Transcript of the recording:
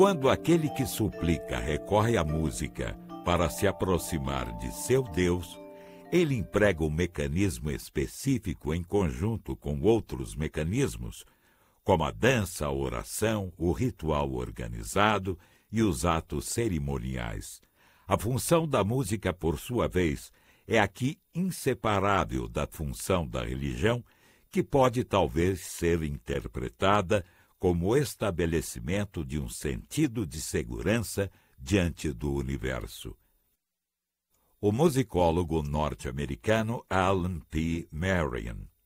Quando aquele que suplica recorre à música para se aproximar de seu Deus, ele emprega um mecanismo específico em conjunto com outros mecanismos, como a dança, a oração, o ritual organizado e os atos cerimoniais. A função da música, por sua vez, é aqui inseparável da função da religião, que pode talvez ser interpretada como o estabelecimento de um sentido de segurança diante do universo. O musicólogo norte-americano Alan P. Marion